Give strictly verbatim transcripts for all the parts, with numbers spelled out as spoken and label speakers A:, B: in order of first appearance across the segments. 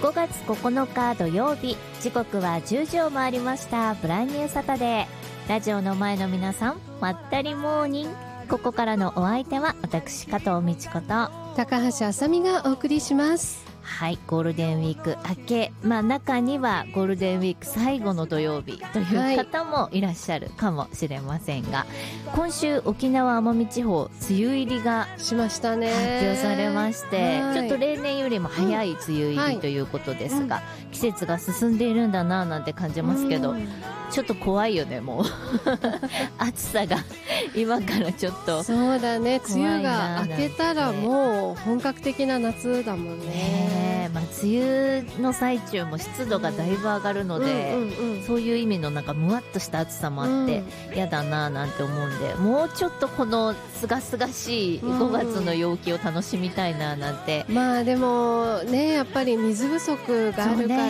A: ごがつここのか土曜日、時刻はじゅうじを回りました。ブランニューサタデー。ラジオの前の皆さん、まったりモーニング。ここからのお相手は私加藤美智子と
B: 高橋あさみがお送りします。
A: はい、ゴールデンウィーク明け、まあ中にはゴールデンウィーク最後の土曜日という方もいらっしゃるかもしれませんが、はい、今週沖縄奄美地方梅雨入りが
B: しましたね。
A: 発表されまして、はい、ちょっと例年よりも早い梅雨入りということですが、
B: はいうん、
A: 季節が進んでいるんだななんて感じますけど、うん、ちょっと怖いよねもう暑さが今からちょっと
B: そうだね、梅雨が明けたらもう本格的な夏だもんね。
A: ね、まあ、梅雨の最中も湿度がだいぶ上がるので、うんうんうん、そういう意味のなんかむわっとした暑さもあって嫌、うん、だななんて思うんで、もうちょっとこのすがすがしいごがつの陽気を楽しみたいななんて、
B: うん、まあでもね、やっぱり水不足があるから、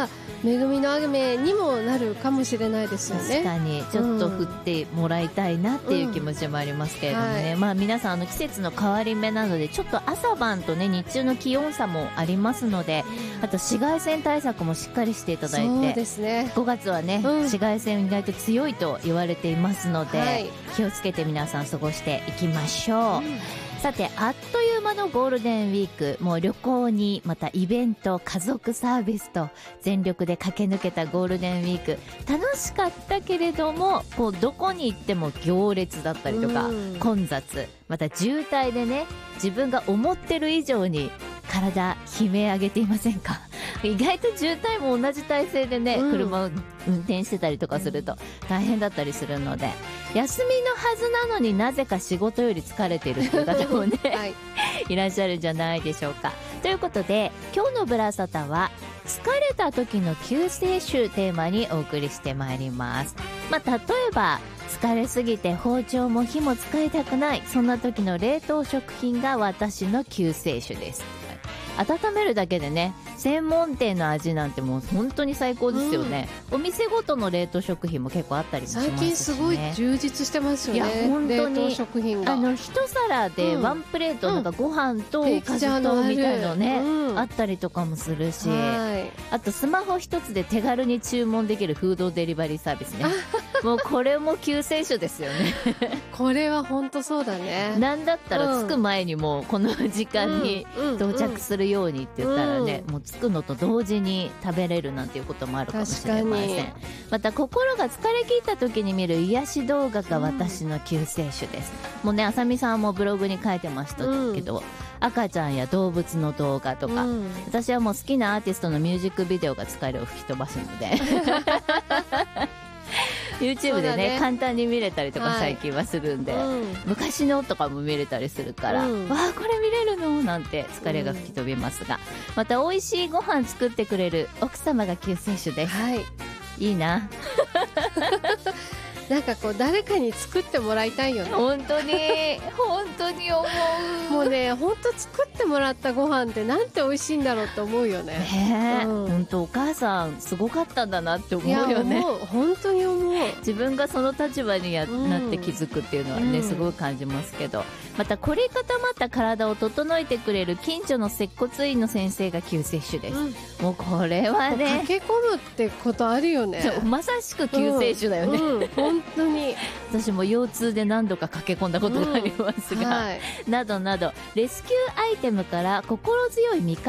B: 恵みの雨にもなるかもしれないですよね。
A: 確かにちょっと降ってもらいたいなっていう気持ちもありますけれどもね、うんはい、まあ皆さんあの季節の変わり目なのでちょっと朝晩とね日中の気温差もありますので、あと紫外線対策もしっかりしていただいて、
B: そうですね、
A: ごがつはね、うん、紫外線意外と強いと言われていますので、はい、気をつけて皆さん過ごしていきましょう、うん。さて、あっという間のゴールデンウィーク、もう旅行にまたイベント、家族サービスと全力で駆け抜けたゴールデンウィーク、楽しかったけれども、こうどこに行っても行列だったりとか、混雑、また渋滞でね、自分が思ってる以上に体悲鳴上げていませんか？意外と渋滞も同じ体勢でね、うん、車を運転してたりとかすると大変だったりするので、休みのはずなのになぜか仕事より疲れてるっていう方もね、はい、いらっしゃるんじゃないでしょうか。ということで今日のブラサタは疲れた時の救世主テーマにお送りしてまいります。まあ、例えば疲れすぎて包丁も火も使いたくない、そんな時の冷凍食品が私の救世主です。温めるだけでね、専門店の味なんてもう本当に最高ですよね、うん、お店ごとの冷凍食品も結構あったりもしますしね。
B: 最近すごい充実してますよね。
A: いや本当に
B: 冷凍食品が
A: あの一皿でワンプレート、なんかご飯とおかずとみたいなのね、うん、あったりとかもするし、あとスマホ一つで手軽に注文できるフードデリバリーサービスねもうこれも救世主ですよね
B: これは本当そうだね。
A: なんだったら着く前にもうこの時間に到着するようにって言ったらね、うん、もう着くのと同時に食べれるなんていうこともあるかもしれません。また心が疲れ切った時に見る癒し動画が私の救世主です、うん、もうね、あさみさんもブログに書いてましたけど、うん、赤ちゃんや動物の動画とか、うん、私はもう好きなアーティストのミュージックビデオが疲れを吹き飛ばすのでYouTube で ね, ね簡単に見れたりとか最近はするんで、はいうん、昔のとかも見れたりするから、うん、わあこれ見れるのなんて疲れが吹き飛びますが、うん、また美味しいご飯作ってくれる奥様が救世主です、はい、いいな
B: なんかこう誰かに作ってもらいたいよね。
A: 本当に本当に思う。
B: もうね、本当作ってもらったご飯ってなんて美味しいんだろうと思うよね。
A: ねえ、うん、本当お母さんすごかったんだなって思うよね。
B: いや思う、本当に思う。
A: 自分がその立場にや、うん、なって気づくっていうのはね、すごい感じますけど、また凝り固まった体を整えてくれる近所の接骨院の先生が救世主です、うん、もうこれはね、
B: 駆け込むってことあるよね。
A: まさしく救世主だよね、
B: うんうん、本当に
A: 私も腰痛で何度か駆け込んだことがありますが、うんはい、などなどレスキューアイテムから心強い味方